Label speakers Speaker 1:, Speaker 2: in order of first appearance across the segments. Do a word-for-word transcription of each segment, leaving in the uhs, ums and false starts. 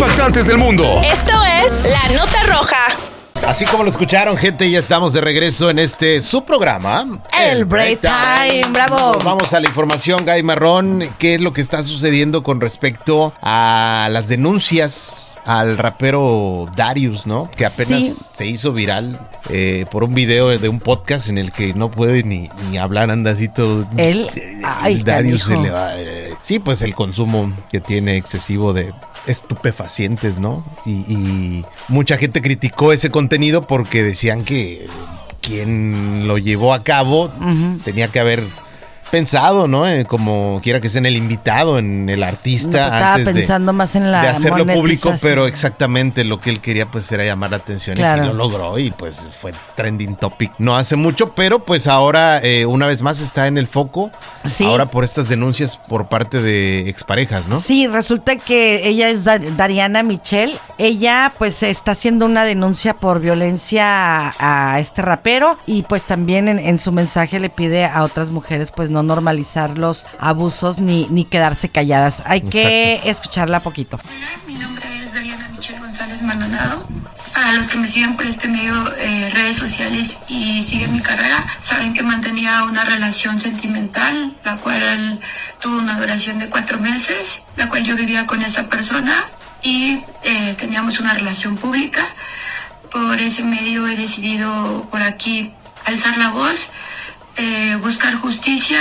Speaker 1: impactantes del mundo.
Speaker 2: Esto es La Nota Roja.
Speaker 3: Así como lo escucharon, gente, ya estamos de regreso en este su programa,
Speaker 4: El Break Time. ¡Bravo!
Speaker 3: Vamos a la información, Guy Marrón. ¿Qué es lo que está sucediendo con respecto a las denuncias al rapero Darius, ¿no? Que apenas sí. se hizo viral eh, por un video de un podcast en el que no puede ni, ni hablar, anda así todo.
Speaker 4: Él, ay,
Speaker 3: el Darius se le va, eh, sí, pues el consumo que tiene excesivo de estupefacientes, ¿no? Y, y mucha gente criticó ese contenido porque decían que quien lo llevó a cabo uh-huh. tenía que haber pensado, ¿no? Eh, como quiera que sea en el invitado, en el artista.
Speaker 4: No, estaba
Speaker 3: antes
Speaker 4: pensando
Speaker 3: de,
Speaker 4: más en la
Speaker 3: de hacerlo público, pero exactamente lo que él quería pues era llamar la atención, claro. Y sí lo logró y pues fue trending topic no hace mucho, pero pues ahora eh, una vez más está en el foco, sí. Ahora por estas denuncias por parte de exparejas, ¿no?
Speaker 4: Sí, resulta que ella es Dariana Michelle, ella pues está haciendo una denuncia por violencia a, a este rapero y pues también en, en su mensaje le pide a otras mujeres pues no normalizar los abusos ni, ni quedarse calladas. Hay Exacto. que escucharla poquito.
Speaker 5: Hola, mi nombre es Dariana Michelle González Maldonado. Para los que me siguen por este medio, eh, redes sociales y siguen mi carrera, saben que mantenía una relación sentimental, la cual tuvo una duración de cuatro meses, la cual yo vivía con esta persona y eh, teníamos una relación pública. Por ese medio he decidido por aquí alzar la voz, Eh, buscar justicia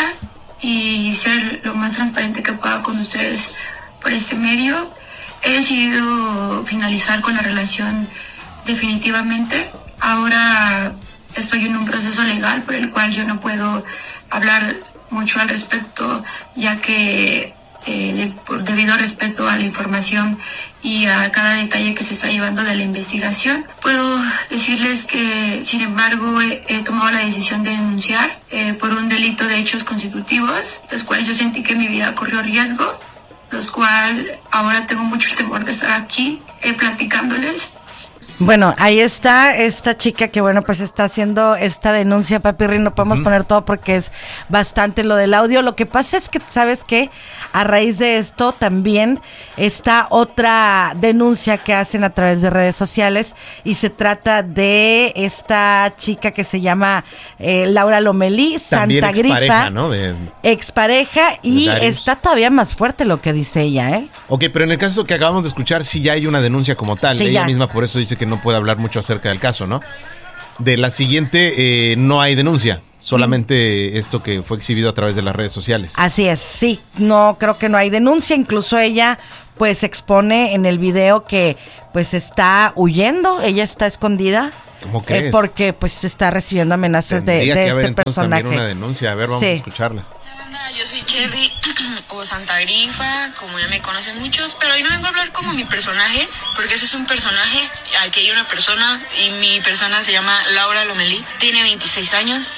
Speaker 5: y ser lo más transparente que pueda con ustedes por este medio. He decidido finalizar con la relación definitivamente. Ahora estoy en un proceso legal por el cual yo no puedo hablar mucho al respecto, ya que eh, de, por, debido al respeto a la información y a cada detalle que se está llevando de la investigación, puedo decirles que, sin embargo, he, he tomado la decisión de denunciar eh, por un delito de hechos constitutivos, los cuales yo sentí que mi vida corrió riesgo, los cuales ahora tengo mucho el temor de estar aquí eh, platicándoles.
Speaker 4: Bueno, ahí está esta chica que, bueno, pues está haciendo esta denuncia, Papirri. No podemos uh-huh. poner todo porque es bastante lo del audio. Lo que pasa es que, ¿sabes qué? A raíz de esto también está otra denuncia que hacen a través de redes sociales y se trata de esta chica que se llama eh, Laura Lomelí, Santa Grifa. Expareja,
Speaker 3: ¿no? De,
Speaker 4: expareja y está todavía más fuerte lo que dice ella, ¿eh?
Speaker 3: Ok, pero en el caso que acabamos de escuchar, sí ya hay una denuncia como tal. Sí, ella ya. misma por eso dice que no puede hablar mucho acerca del caso, ¿no? De la siguiente eh, no hay denuncia, solamente mm. esto que fue exhibido a través de las redes sociales.
Speaker 4: Así es, sí, no creo que no hay denuncia, incluso ella pues expone en el video que pues está huyendo, ella está escondida.
Speaker 3: ¿Cómo crees?
Speaker 4: Eh, porque pues está recibiendo amenazas de, de este personaje.
Speaker 3: Una denuncia, a ver, vamos sí. a escucharla.
Speaker 5: Yo soy Cherry o Santa Grifa, como ya me conocen muchos, pero hoy no vengo a hablar como mi personaje, porque ese es un personaje, aquí hay una persona y mi persona se llama Laura Lomelí, tiene veintiséis años,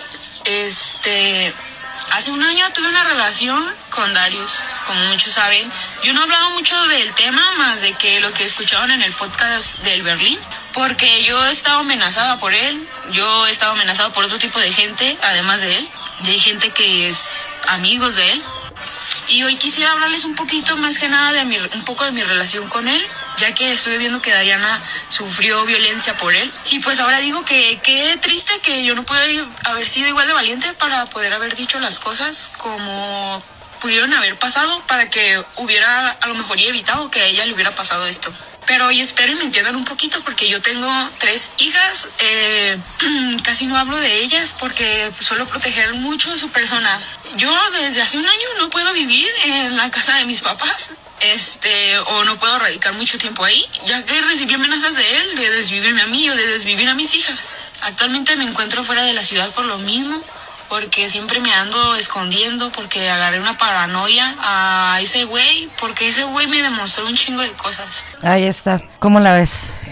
Speaker 5: este, hace un año tuve una relación con Darius, como muchos saben. Yo no he hablado mucho del tema, más de que lo que escuchaban en el podcast del Berlín, porque yo he estado amenazada por él, yo he estado amenazada por otro tipo de gente, además de él, de gente que es amigos de él. Y hoy quisiera hablarles un poquito más que nada de mi, un poco de mi relación con él, ya que estoy viendo que Dariana sufrió violencia por él. Y pues ahora digo que qué triste que yo no pude haber sido igual de valiente para poder haber dicho las cosas como pudieron haber pasado, para que hubiera a lo mejor y evitado que a ella le hubiera pasado esto. Pero hoy espero y me entiendan un poquito, porque yo tengo tres hijas, eh, casi no hablo de ellas porque suelo proteger mucho su persona. Yo desde hace un año no puedo vivir en la casa de mis papás, este, o no puedo radicar mucho tiempo ahí, ya que recibí amenazas de él, de desvivirme a mí o de desvivir a mis hijas. Actualmente me encuentro fuera de la ciudad por lo mismo, porque siempre me ando escondiendo, porque agarré una paranoia a ese güey, porque ese güey me demostró un chingo de cosas.
Speaker 4: Ahí está, ¿cómo la ves?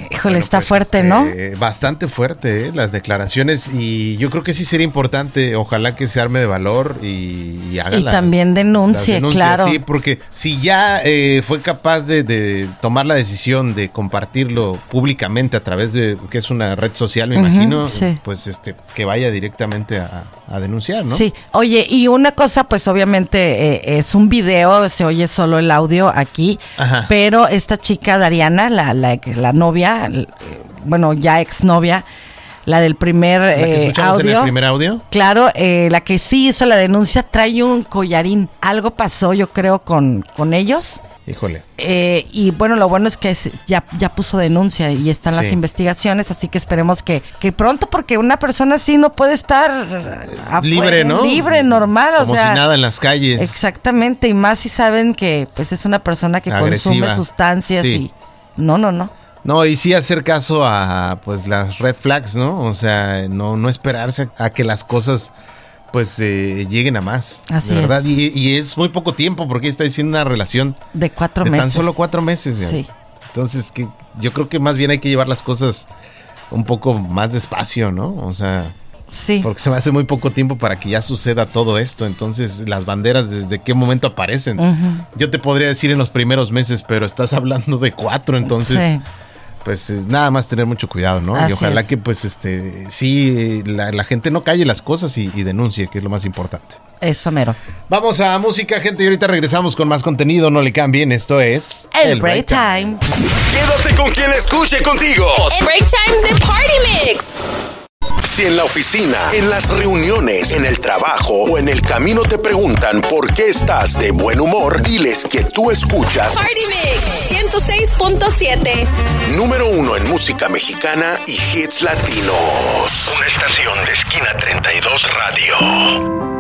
Speaker 4: Híjole,
Speaker 3: Bueno,
Speaker 4: está
Speaker 3: pues,
Speaker 4: fuerte,
Speaker 3: este,
Speaker 4: ¿no?
Speaker 3: Bastante fuerte, ¿eh? Las declaraciones, y yo creo que sí sería importante, ojalá que se arme de valor y, y haga
Speaker 4: Y
Speaker 3: la-
Speaker 4: también denuncie,
Speaker 3: las denuncias,
Speaker 4: claro.
Speaker 3: Sí, porque si ya eh, fue capaz de, de tomar la decisión de compartirlo públicamente a través de, que es una red social, me
Speaker 4: Ujú,
Speaker 3: imagino,
Speaker 4: sí.
Speaker 3: pues este que vaya directamente a, a denunciar, ¿no?
Speaker 4: Sí, oye, y una cosa, pues obviamente eh, es un video, se oye solo el audio aquí,
Speaker 3: Ajá.
Speaker 4: pero esta chica Dariana, la, la, la novia, eh, bueno, ya exnovia, la del primer
Speaker 3: La que
Speaker 4: eh,
Speaker 3: escuchamos en
Speaker 4: audio.
Speaker 3: el primer audio.
Speaker 4: Claro, eh, la que sí hizo la denuncia trae un collarín. Algo pasó, yo creo, con, con ellos.
Speaker 3: Híjole.
Speaker 4: Eh, y bueno, lo bueno es que se- ya, ya puso denuncia y están
Speaker 3: Sí.
Speaker 4: las investigaciones, así que esperemos que, que pronto, porque una persona así no puede estar afuera,
Speaker 3: Libre, ¿no?
Speaker 4: libre, normal,
Speaker 3: Como
Speaker 4: o sea.
Speaker 3: si nada en las calles.
Speaker 4: Exactamente, y más si saben que pues es una persona que
Speaker 3: Agresiva.
Speaker 4: consume sustancias
Speaker 3: Sí.
Speaker 4: y no, no, no.
Speaker 3: No, y sí hacer caso a pues las red flags, ¿no? O sea, no, no esperarse a, a que las cosas pues eh, lleguen a más.
Speaker 4: Así
Speaker 3: de verdad.
Speaker 4: es.
Speaker 3: Y, y es muy poco tiempo porque está diciendo una relación
Speaker 4: De cuatro
Speaker 3: de
Speaker 4: meses.
Speaker 3: tan solo cuatro meses. ya.
Speaker 4: Sí.
Speaker 3: Entonces, que yo creo que más bien hay que llevar las cosas un poco más despacio, ¿no? O sea,
Speaker 4: Sí.
Speaker 3: porque se me hace muy poco tiempo para que ya suceda todo esto. Entonces, las banderas, ¿desde qué momento aparecen?
Speaker 4: Ujú.
Speaker 3: Yo te podría decir en los primeros meses, pero estás hablando de cuatro, entonces...
Speaker 4: Sí.
Speaker 3: Pues eh, nada más tener mucho cuidado, ¿no?
Speaker 4: Así
Speaker 3: y ojalá
Speaker 4: es.
Speaker 3: que pues este sí la, la gente no calle las cosas y, y denuncie, que es lo más importante.
Speaker 4: Eso mero.
Speaker 3: Vamos a música, gente, y ahorita regresamos con más contenido, no le cambien, esto es
Speaker 4: El, break time.
Speaker 1: Quédate con quien escuche contigo.
Speaker 2: El break time de Party Mix.
Speaker 1: Si en la oficina, en las reuniones, en el trabajo o en el camino te preguntan por qué estás de buen humor, diles que tú escuchas
Speaker 2: Party Mix ciento seis punto siete.
Speaker 1: número uno en música mexicana y hits latinos. Una estación de Esquina treinta y dos Radio.